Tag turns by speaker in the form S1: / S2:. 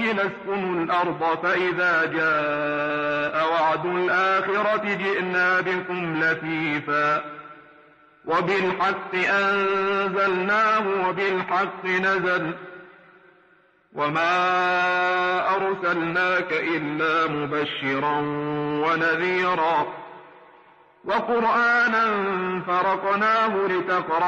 S1: قيل اسكنوا الأرض فإذا جاء وعد الآخرة جئنا بكم لفيفا وبالحق أنزلناه وبالحق نزل وما أرسلناك إلا مبشرا ونذيرا وقرآنا فرقناه لتقرأ